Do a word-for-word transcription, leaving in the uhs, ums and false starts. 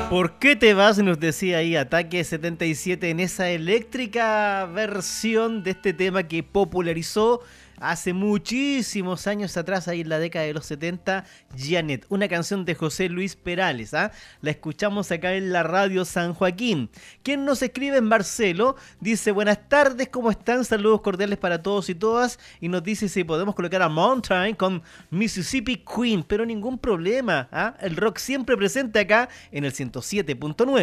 ¿Por qué te vas? Nos decía ahí Ataque setenta y siete en esa eléctrica versión de este tema que popularizó hace muchísimos años atrás, ahí en la década de los setenta, Janet, una canción de José Luis Perales. ¿ah? La escuchamos acá en la radio San Joaquín. ¿Quién nos escribe? En Marcelo dice: buenas tardes, ¿cómo están? Saludos cordiales para todos y todas. Y nos dice si podemos colocar a Mountain con Mississippi Queen, pero ningún problema. ¿ah? El rock siempre presente acá en el ciento siete punto nueve.